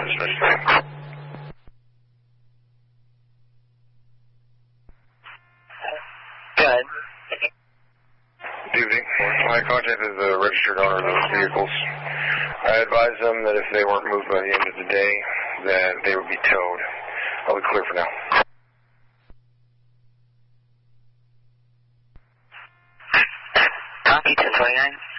Dismissed. Good. Good evening. I contacted the registered owner of those vehicles. I advised them that if they weren't moved by the end of the day, that they would be towed. I'll be clear for now. Copy, 1029.